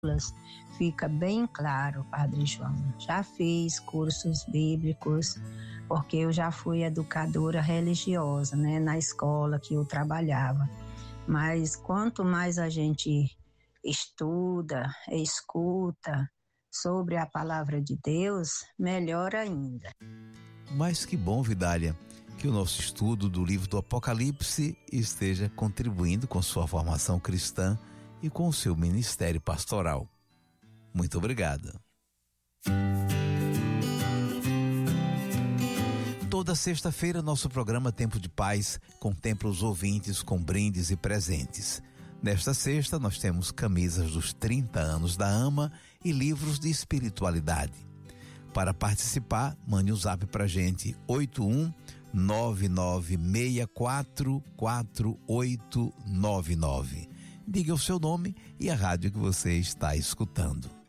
fica bem claro, Padre João. Já fiz cursos bíblicos, porque eu já fui educadora religiosa, né, na escola que eu trabalhava. Mas quanto mais a gente estuda, escuta sobre a palavra de Deus, melhor ainda. Mas que bom, Vidália, que o nosso estudo do livro do Apocalipse esteja contribuindo com sua formação cristã e com o seu ministério pastoral. Muito obrigado. Toda sexta-feira, nosso programa Tempo de Paz contempla os ouvintes com brindes e presentes. Nesta sexta, nós temos camisas dos 30 anos da AMA e livros de espiritualidade. Para participar, mande um zap pra gente, 81-9964-4899. Diga o seu nome e a rádio que você está escutando.